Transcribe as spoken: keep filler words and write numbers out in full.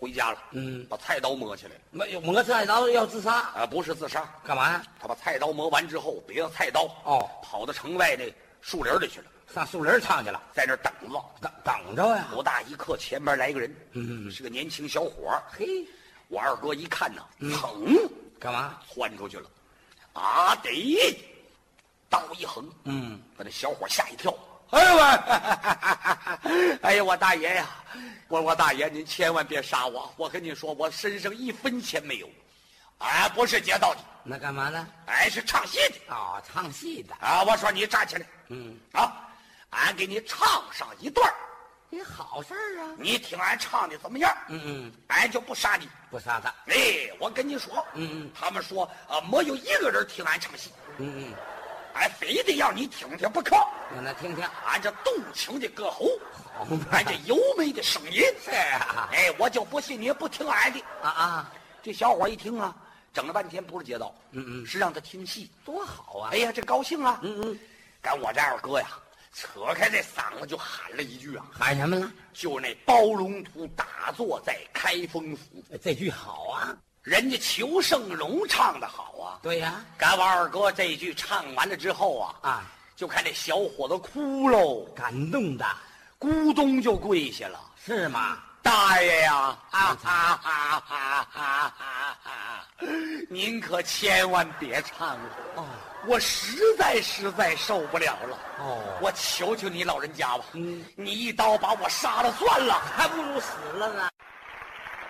回家了， 嗯， 把菜刀磨起来了。 没有磨菜刀要自杀？ 啊，不是自杀， 干嘛呀？ 他把菜刀磨完之后，别了菜刀， 哦， 跑到城外那树林里去了， 上树林唱去了， 在那儿等着。 等等着呀。 不大一刻，前边来一个人， 嗯， 是个年轻小伙儿。 嘿， 我二哥一看呢， 嗯噌， 干嘛？ 窜出去了，啊得，刀一横， 嗯， 把那小伙吓一跳。哎呦我，哎呀我大爷呀，我我大爷您千万别杀我，我跟你说我身上一分钱没有，哎不是劫道的， 那干嘛呢？ 哎是唱戏的哦，唱戏的。 啊！我说你站起来， 嗯， 啊，俺给你唱上一段儿你好事儿啊。 你听俺唱的怎么样？ 嗯嗯， 俺就不杀你。 不杀他。 哎，我跟你说， 嗯嗯， 他们说啊，没有一个人听俺唱戏， 嗯嗯， 俺非得要你听听不可。 让他听听。 俺这动情的歌喉， 好俺这优美的声音， 是啊。 哎，我就不信你不听俺的。 啊啊， 这小伙一听啊，整了半天不是劫道， 嗯嗯， 是让他听戏， 多好啊。 哎呀，这高兴啊！ 嗯嗯， 赶我这二哥呀，扯开这嗓子就喊了一句啊， 喊什么了？ 就是那包龙图打坐在开封府， 这句好啊。 人家裘盛戎唱的好啊。 对呀。 赶我二哥这句唱完了之后啊， 啊， 就看这小伙子哭喽， 感动的。 咕咚就跪下了。 是吗？ 大爷呀，啊哈哈哈哈哈！您可千万别唱了， 哦我实在实在受不了了。 哦， 我求求你老人家吧， 嗯， 你一刀把我杀了算了。 还不如死了呢。